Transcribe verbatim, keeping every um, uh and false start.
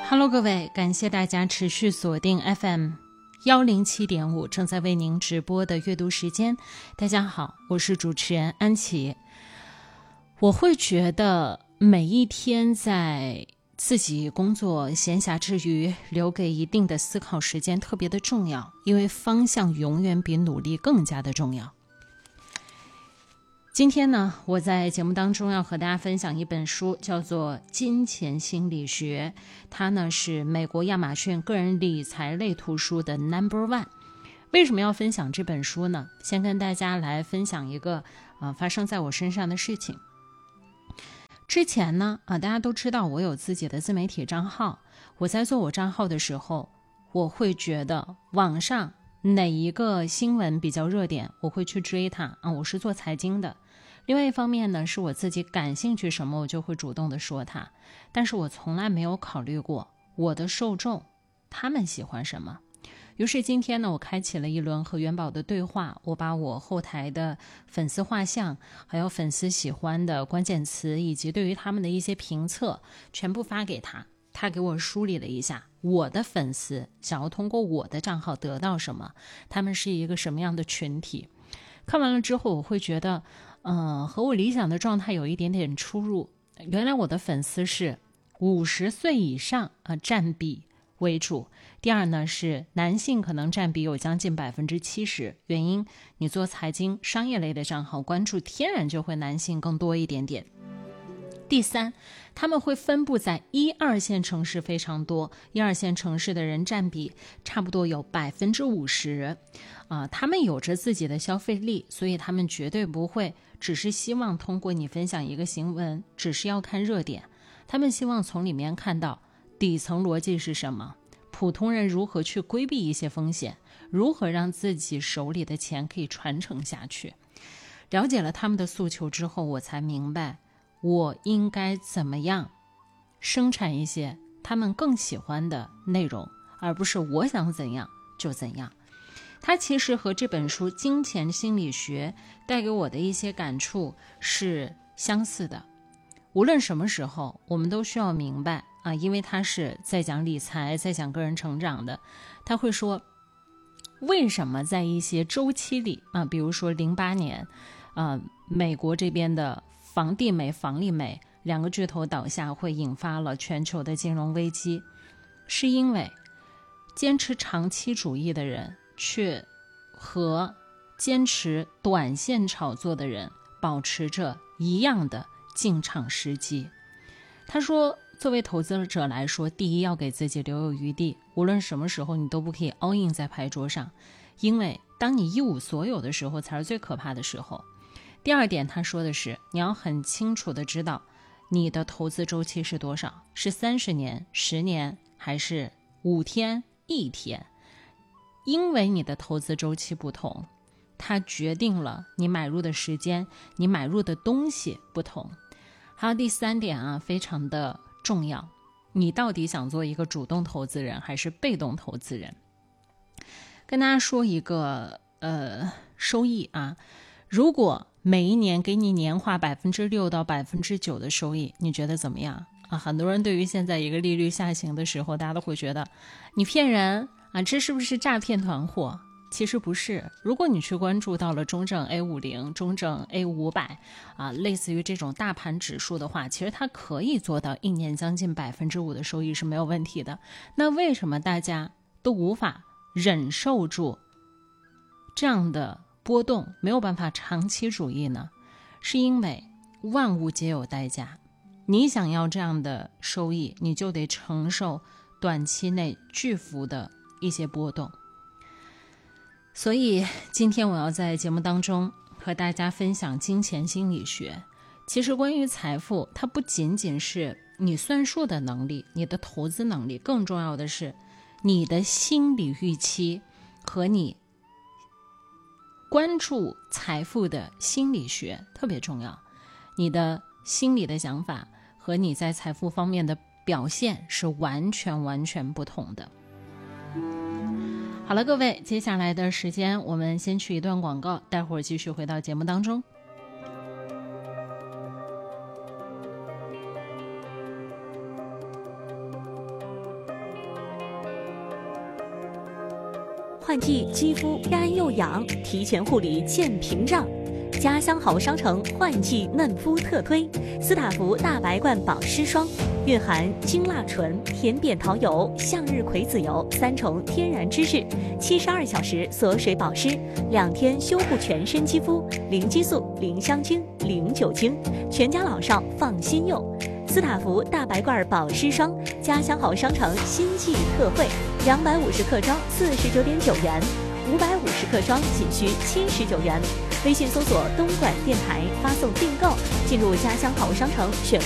Hello， 各位，感谢大家持续锁定 F M 一零七点五，正在为您直播的阅读时间。大家好，我是主持人安琪。我会觉得每一天在自己工作闲暇之余留给一定的思考时间特别的重要，因为方向永远比努力更加的重要。今天呢，我在节目当中要和大家分享一本书，叫做《金钱心理学》，它呢是美国亚马逊个人理财类图书的 number one。为什么要分享这本书呢？先跟大家来分享一个呃发生在我身上的事情。之前呢啊，大家都知道我有自己的自媒体账号，我在做我账号的时候，我会觉得网上哪一个新闻比较热点，我会去追它啊。我是做财经的。另外一方面呢，是我自己感兴趣什么，我就会主动的说它。但是我从来没有考虑过我的受众，他们喜欢什么。于是今天呢，我开启了一轮和元宝的对话，我把我后台的粉丝画像，还有粉丝喜欢的关键词，以及对于他们的一些评测，全部发给他。他给我梳理了一下我的粉丝想要通过我的账号得到什么，他们是一个什么样的群体。看完了之后，我会觉得嗯、呃，和我理想的状态有一点点出入。原来我的粉丝是五十岁以上啊、呃、占比为主。第二呢，是男性可能占比有将近百分之七十。原因，你做财经商业类的账号，关注天然就会男性更多一点点。第三，他们会分布在一二线城市非常多，一二线城市的人占比差不多有百分之五十，啊，他们有着自己的消费力，所以他们绝对不会只是希望通过你分享一个新闻，只是要看热点，他们希望从里面看到底层逻辑是什么，普通人如何去规避一些风险，如何让自己手里的钱可以传承下去。了解了他们的诉求之后，我才明白我应该怎么样生产一些他们更喜欢的内容，而不是我想怎样就怎样。它其实和这本书《金钱心理学》带给我的一些感触是相似的。无论什么时候，我们都需要明白啊，因为它是在讲理财，在讲个人成长的。他会说，为什么在一些周期里啊，比如说零八年，啊，美国这边的房地美、房利美两个巨头倒下，会引发了全球的金融危机，是因为坚持长期主义的人却和坚持短线炒作的人保持着一样的进场时机。他说，作为投资者来说，第一要给自己留有余地，无论什么时候你都不可以 all in 在牌桌上，因为当你一无所有的时候才是最可怕的时候。第二点，他说的是你要很清楚的知道你的投资周期是多少，是三十年、十年还是五天、一天，因为你的投资周期不同，它决定了你买入的时间，你买入的东西不同。还有第三点啊，非常的重要，你到底想做一个主动投资人还是被动投资人？跟大家说一个呃收益啊，如果每一年给你年化百分之六到百分之九的收益，你觉得怎么样啊？很多人对于现在一个利率下行的时候，大家都会觉得你骗人啊，这是不是诈骗团伙？其实不是。如果你去关注到了中证 A 五十、中证 A 五百 啊，类似于这种大盘指数的话，其实它可以做到一年将近百分之五的收益是没有问题的。那为什么大家都无法忍受住这样的波动，没有办法长期主义呢？是因为万物皆有代价，你想要这样的收益，你就得承受短期内巨幅的一些波动。所以今天我要在节目当中和大家分享金钱心理学。其实关于财富，它不仅仅是你算数的能力，你的投资能力，更重要的是你的心理预期和你关注财富的心理学特别重要。你的心理的想法和你在财富方面的表现是完全完全不同的。好了，各位，接下来的时间我们先去一段广告，待会儿继续回到节目当中。 换季，肌肤干又痒，提前护理见屏障。家乡好商城换季嫩肤特推斯塔芙大白罐保湿霜，蕴含精蜡醇、甜扁桃油、向日葵籽油三重天然脂质，七十二小时锁水保湿，两天修护全身肌肤，零激素、零香精、零酒精，全家老少放心用。斯塔芙大白罐保湿霜，家乡好商城新季特惠，两百五十克装四十九点九元，五百五十克装仅需七十九元。微信搜索东莞电台，发送订购，进入家乡好商城选